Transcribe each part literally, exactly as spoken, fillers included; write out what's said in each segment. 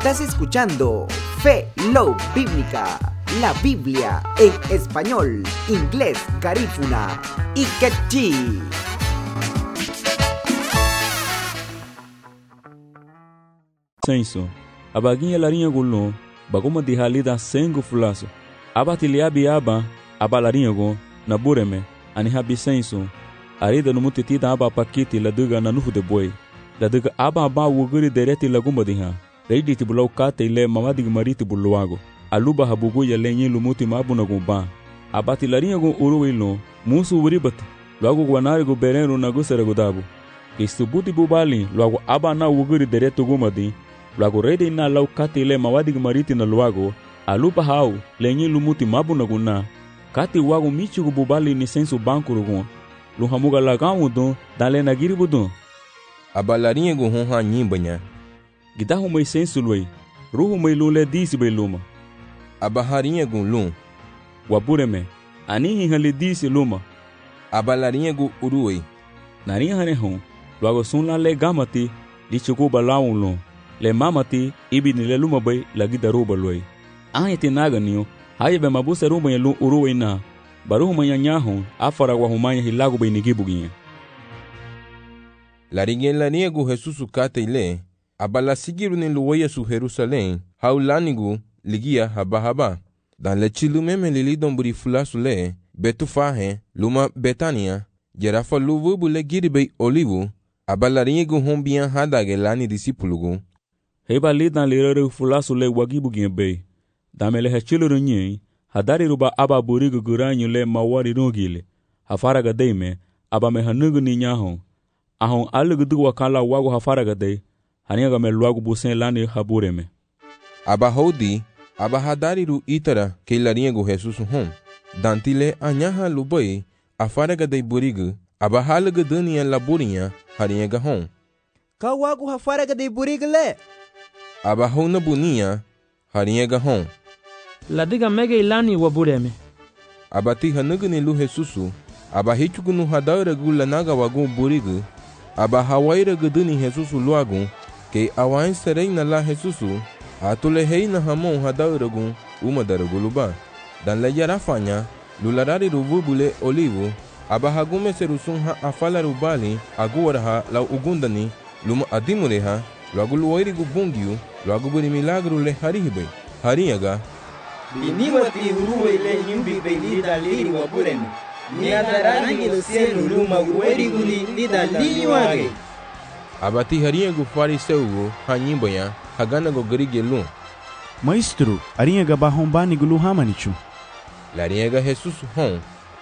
Estás escuchando Fe Love Bíblica, la Biblia en español, inglés, garífuna y quechí. Senso, abaginha larinha gulon, bagoma di halida sengo fulaso. Abatiliabi aba, abalarinha go, na bureme, anihabi senso. Arida no mutitida aba pakiti la duga na nufu de boi. La duga aba aba wuguri dereti la gumba diha. Reidi tibulau kate ile mamadi mariti buluago. Aluba habugu ya lenye lumuti mabu na gumba. Abati larinha go uruwe ilo, musu uribati. Luago guanari go berenu na gusere go dabu. Kistubuti bubali, luago aba na wuguri dereti gumba di. Luago reidi na lau kate ile mamadi mariti na luago. Aluba hau, lenye lumuti mabu na guna. Kate wago michi go bubali ni sensu banku rugun. Luhamuga lagamu don, dale na giri budon. Abalarinha go honha nyimbanya. Gidahu mai sensu loi, ruhu mai lule disi bai luma. Abaharinha go lum. Wabureme, anihi hali disi luma. Abalarinha go uruwe. Narinha hane hon, luago sun la le gamati, di chuku balawun lum. Le mamati, ibi ni le luma bai lagi daruba loi. Anye te naga niyo, haye be mabuse rumba ya lum uruwe na. Baruhu manya nyahon, afara wa humanya hilago bai nigibuginye. Larinha larinha go Jesusu kate ile. Abala sigiru ni luwaya su Jerusalém, haulanigu ligia haba haba. Dan le chilu meme lili domburi fulasu le, betu fahe, luma Betania, jerafa luvubu le giribei olivu, abalarinha go hombian hadage lani disipulugu. Heba li dan lirere fulasu le wagibuginye bei. Damele he chilu runye, hadari ruba aba burigu guranyu le mawari rungile. Hafaraga deime, aba me hanugu ni nyahon. Ahon alugu du wakala wago hafaraga dey. Haniaga me luago busen lani habureme. Aba hodi, aba hadariru itara ke larinha go Jesusu hom. Dantile anyaha lubai, afaraga dey burigu, aba halaga dania laburinha, harinha hom. Ka wago hafaraga dey burigu le. Aba hona buninha, harinha hom. La diga mega ilani wabureme. Aba ti hanugu ni lu Jesusu, aba hichugu nu hadaura gu lanaga wago burigu, aba hawaira guduni Jesusu luagu, ke awain serei na la Jesusu, atule hei na hamon hadauragun uma daraguluba. Dan le yarafanya, lularari ruvubule olivu, aba hagume serusun ha afala rubali, aguaraha la ugundani, luma adimureha, luagu luwairi gubungiu, luagu buri milagru le harihibe, hariyaga. Biniwati huruwe le nyumbi belida liri wabureme. Ni adarangi lo cielo luma uweri guli lida liri wage. Abati harinha go fariseu hanyimbanha hagana go grige lum. Maestro, arinha ga bahombani gulu hamanichu. Larinha ga Jesus hon.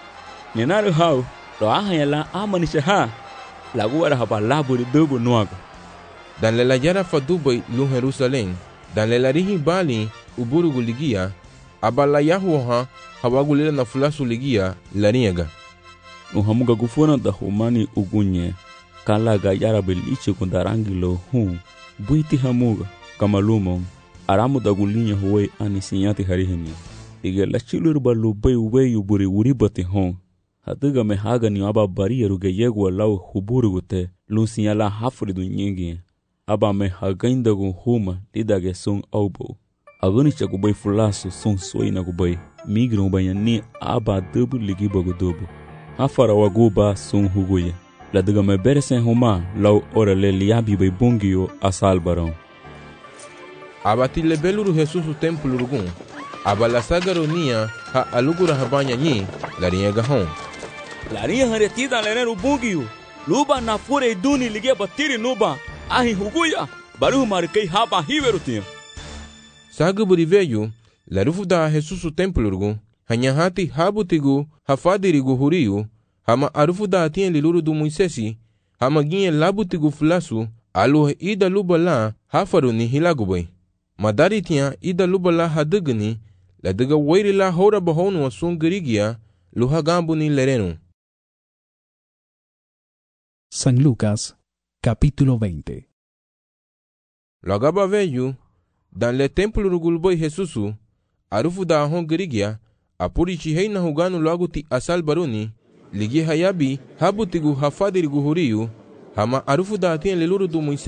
Nyenaru hau, lo ahanya la amaniche ha. Lagu ara haba laburi dubu nuago. Dan le la yara fadubai lum Jerusalém. Dan le larihi bali uburu guligia. Abala yahuha hawagulila na fulasu ligia larinha ga. Uhamuga gufuna da humani ugunye. Kala ga yara beliche kundarangilo hum. Buiti hamuga kamalumon. Aramu da gulinya huwe anisinyati harihini. Iga la chilur balu bay wey uburi uribati hon. Hatuga me haga ni aba bari ruge yegwa lau huburu gute. Lunsinya la hafridu nyingi. Aba me hagainda gu huma lidage sung aubo. Agani cha gubay fulasu sung soy na gubay. Migru bayani aba dubu ligiba gudubu. Hafara waguba sung huguye. La diga me beresen huma lau ora le liabi bai bungio asal barão. Abati le beluru Jesusu templo rugun. Aba la sagaronia ha alugura habanya nyi larinha gahon. Larinha haretida leneru bungio. Luba na fure duni ligia batiri nuba. Ahi huguya. Baru markei haba hiverutinha. Sagaburi veio, larufu da Jesusu templo rugun. Hanyahati habutigu hafadirigu huriu. Hama arufu da atinha liluru du Moisesi, hama ginye labutigu fulasu, alu ida lubala hafaru ni hilagubai. Madari tinha ida lubala hadugani, la diga wairi la hora bahonu asun girigia, luhagambu ni lerenu. San Lucas, capítulo veinte. Lagaba veyu, dan le templo rugulboi Jesusu, arufu da ahon girigia, apuri chihei na huganu lagu ti asal baruni, ligi hayabi habutigu hafadirigu huriu, hama arufu da atinha liluru du Moisesi